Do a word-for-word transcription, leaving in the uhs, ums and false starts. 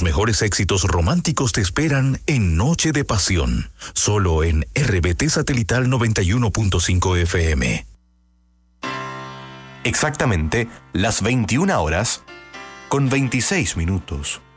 mejores éxitos románticos te esperan en Noche de Pasión, solo en R B T Satelital noventa y uno punto cinco F M. Exactamente las veintiuna horas con veintiséis minutos.